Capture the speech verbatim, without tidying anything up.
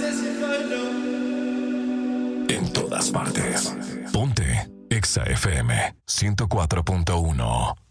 En todas partes. Ponte Exa F M ciento cuatro punto uno.